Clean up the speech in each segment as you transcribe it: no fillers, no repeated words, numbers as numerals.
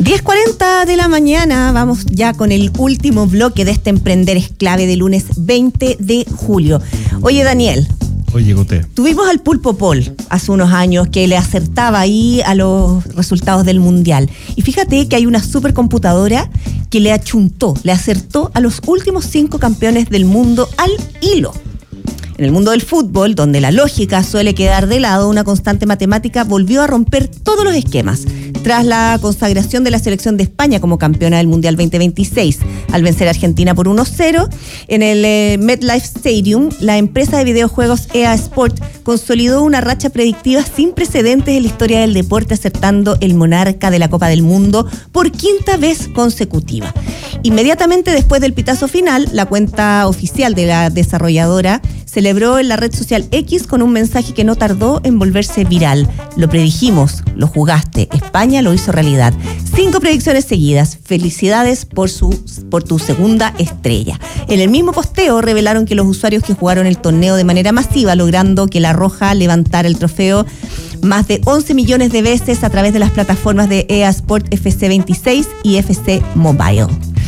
10:40 de la mañana, vamos ya con el último bloque de este Emprender es Clave de lunes 20 de julio. Oye, Daniel. Oye, Goté. Tuvimos al Pulpo Paul hace unos años que le acertaba ahí a los resultados del Mundial. Y fíjate que hay una supercomputadora que le acertó a los últimos 5 campeones del mundo al hilo. En el mundo del fútbol, donde la lógica suele quedar de lado, una constante matemática volvió a romper todos los esquemas. Tras la consagración de la selección de España como campeona del Mundial 2026, al vencer a Argentina por 1-0, en el MetLife Stadium, la empresa de videojuegos EA Sport consolidó una racha predictiva sin precedentes en la historia del deporte, acertando el monarca de la Copa del Mundo por 5ª vez consecutiva. Inmediatamente después del pitazo final, la cuenta oficial de la desarrolladora celebró en la red social X con un mensaje que no tardó en volverse viral. Lo predijimos, lo jugaste, España lo hizo realidad. 5 predicciones seguidas. Felicidades por tu segunda estrella. En el mismo posteo revelaron que los usuarios que jugaron el torneo de manera masiva, logrando que la Roja levantara el trofeo más de 11 millones de veces a través de las plataformas de EA Sport FC26 y FC Mobile.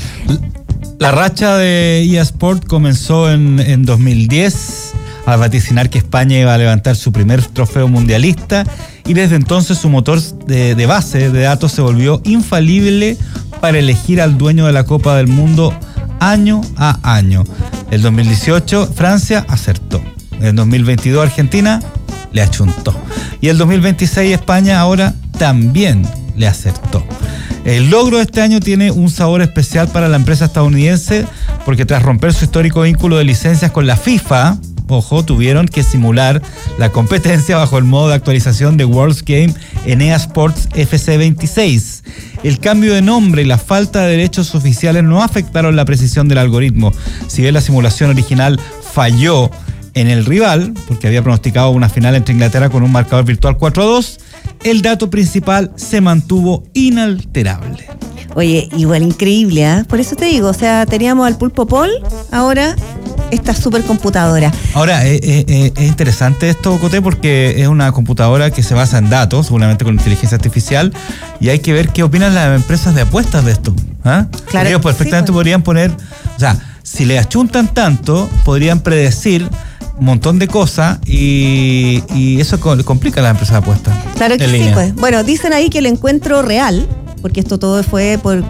La racha de EA Sport comenzó en 2010 al vaticinar que España iba a levantar su primer trofeo mundialista, y desde entonces su motor de base de datos se volvió infalible para elegir al dueño de la Copa del Mundo año a año. El 2018 Francia acertó, el 2022 Argentina le achuntó, y el 2026 España ahora también le acertó. El logro de este año tiene un sabor especial para la empresa estadounidense, porque tras romper su histórico vínculo de licencias con la FIFA, tuvieron que simular la competencia bajo el modo de actualización de World Game en EA Sports FC26. El cambio de nombre y la falta de derechos oficiales no afectaron la precisión del algoritmo. Si bien la simulación original falló en el rival, porque había pronosticado una final entre Inglaterra con un marcador virtual 4-2, el dato principal se mantuvo inalterable. Oye, igual increíble, ¿eh? Por eso te digo, o sea, teníamos al Pulpo Paul, ahora esta supercomputadora. Ahora, es interesante esto, Coté, porque es una computadora que se basa en datos, seguramente con inteligencia artificial, y hay que ver qué opinan las empresas de apuestas de esto. ¿Ah? Claro, ellos perfectamente sí, podrían poner, o sea, si le achuntan tanto, podrían predecir un montón de cosas, y eso complica a las empresas de apuestas. Claro que sí, pues. Bueno, dicen ahí que el encuentro real, porque esto todo fue por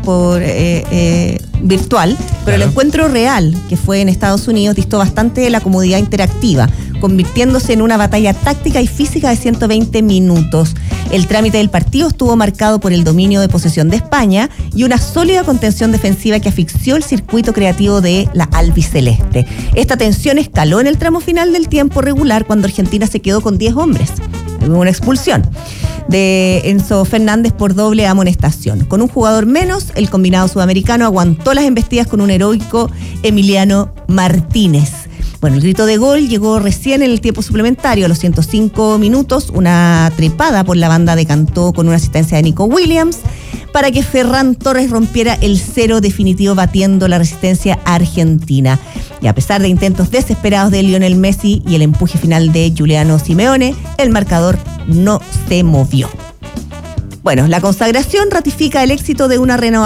virtual, pero claro, el encuentro real, que fue en Estados Unidos, distó bastante de la comodidad interactiva, convirtiéndose en una batalla táctica y física de 120 minutos. El trámite del partido estuvo marcado por el dominio de posesión de España y una sólida contención defensiva que asfixió el circuito creativo de la albiceleste. Esta tensión escaló en el tramo final del tiempo regular, cuando Argentina se quedó con 10 hombres. Hubo una expulsión de Enzo Fernández por doble amonestación. Con un jugador menos, el combinado sudamericano aguantó las embestidas con un heroico Emiliano Martínez. Bueno, el grito de gol llegó recién en el tiempo suplementario, a los 105 minutos, una trepada por la banda decantó con una asistencia de Nico Williams para que Ferran Torres rompiera el 0 definitivo, batiendo la resistencia argentina. Y a pesar de intentos desesperados de Lionel Messi y el empuje final de Giuliano Simeone, el marcador no se movió. Bueno, la consagración ratifica el éxito de una renovación